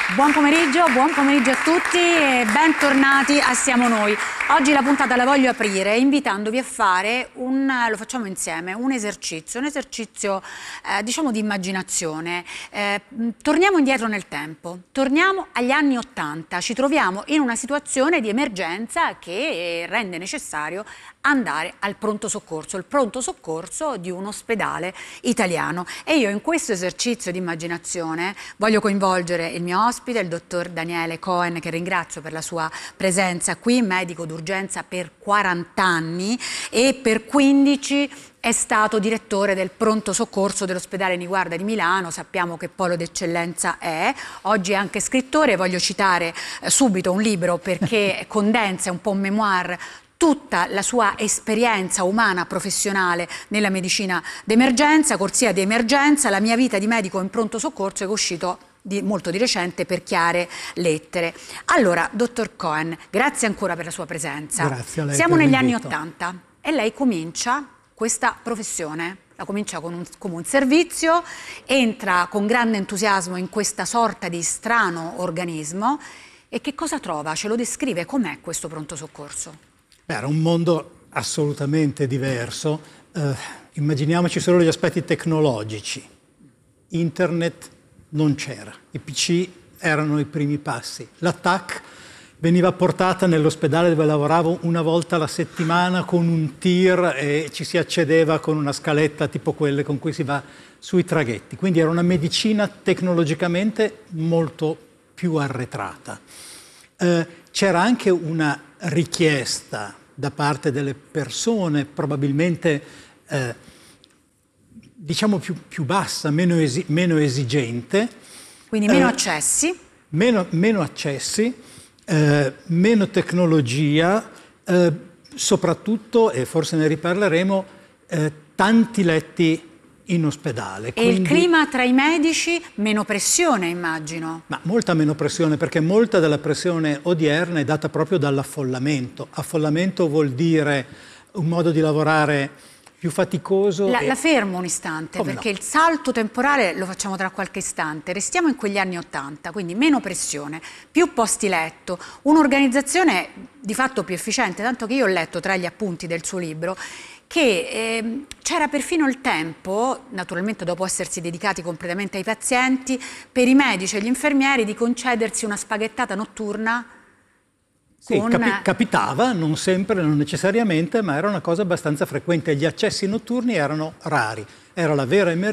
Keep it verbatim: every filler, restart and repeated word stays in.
Buon pomeriggio, buon pomeriggio a tutti e bentornati a Siamo Noi. Oggi la puntata la voglio aprire invitandovi a fare un, lo facciamo insieme, un esercizio, un esercizio eh, diciamo di immaginazione. Eh, torniamo indietro nel tempo, torniamo agli anni Ottanta, ci troviamo in una situazione di emergenza che rende necessario andare al pronto soccorso, il pronto soccorso di un ospedale italiano. E io in questo esercizio di immaginazione voglio coinvolgere il mio ospite, il dottor Daniele Cohen, che ringrazio per la sua presenza qui, medico d'urgenza per quaranta anni e per quindici è stato direttore del pronto soccorso dell'ospedale Niguarda di Milano, sappiamo che polo d'eccellenza è, oggi è anche scrittore, voglio citare eh, subito un libro perché condensa un po' un memoir tutta la sua esperienza umana, professionale nella medicina d'emergenza, corsia di emergenza, la mia vita di medico in pronto soccorso, che è uscito di, molto di recente per Chiare Lettere. Allora, dottor Cohen, grazie ancora per la sua presenza. Grazie a lei. Siamo per negli anni l'invito. Ottanta e lei comincia questa professione. La comincia con un, come un servizio, entra con grande entusiasmo in questa sorta di strano organismo e che cosa trova? Ce lo descrive? Com'è questo pronto soccorso? Beh, era un mondo assolutamente diverso. Eh, immaginiamoci solo gli aspetti tecnologici. Internet non c'era, i P C erano i primi passi. La T A C veniva portata nell'ospedale dove lavoravo una volta alla settimana con un tir e ci si accedeva con una scaletta tipo quelle con cui si va sui traghetti. Quindi era una medicina tecnologicamente molto più arretrata. Eh, c'era anche una richiesta da parte delle persone, probabilmente eh, diciamo più, più bassa, meno, esi meno esigente. Quindi meno eh, accessi? Meno, meno accessi, eh, meno tecnologia, eh, soprattutto, e forse ne riparleremo, eh, tanti letti in ospedale. E Quindi, il clima tra i medici, meno pressione immagino. ma molta meno pressione, perché molta della pressione odierna è data proprio dall'affollamento. Affollamento vuol dire un modo di lavorare più faticoso. La, e... la fermo un istante, Come perché no? il salto temporale lo facciamo tra qualche istante. Restiamo in quegli anni Ottanta, quindi meno pressione, più posti letto, un'organizzazione di fatto più efficiente, tanto che io ho letto tra gli appunti del suo libro che eh, c'era perfino il tempo, naturalmente dopo essersi dedicati completamente ai pazienti, per i medici e gli infermieri di concedersi una spaghettata notturna. Sì, con... capi capitava, non sempre, non necessariamente, ma era una cosa abbastanza frequente. Gli accessi notturni erano rari, era la vera emergenza.